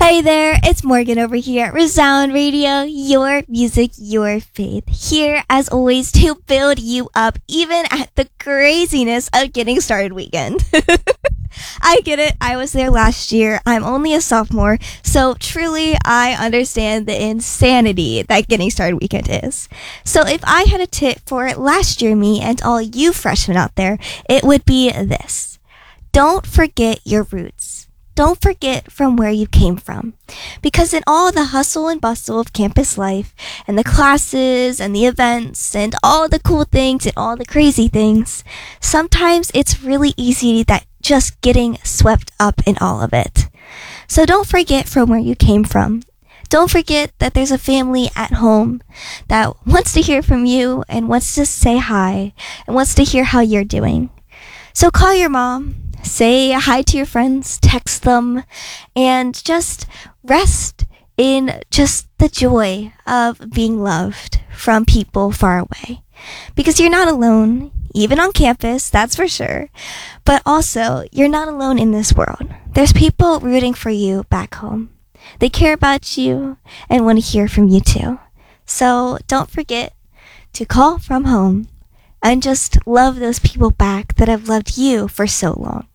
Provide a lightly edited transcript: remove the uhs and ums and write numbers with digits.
Hey there, it's Morgan over here at Resound Radio, your music, your faith. Here, as always, to build you up, even at the craziness of getting started weekend. I get it, I was there last year, I'm only a sophomore, so truly I understand the insanity that getting started weekend is. So if I had a tip for last year me and all you freshmen out there, it would be this. Don't forget your roots. Don't forget from where you came from. Because in all the hustle and bustle of campus life, and the classes, and the events, and all the cool things, and all the crazy things, sometimes it's really easy that just getting swept up in all of it. So don't forget from where you came from. Don't forget that there's a family at home that wants to hear from you, and wants to say hi, and wants to hear how you're doing. So call your mom. Say hi to your friends, text them, and just rest in just the joy of being loved from people far away. Because you're not alone, even on campus, that's for sure. But also, you're not alone in this world. There's people rooting for you back home. They care about you and want to hear from you too. So don't forget to call from home and just love those people back that have loved you for so long.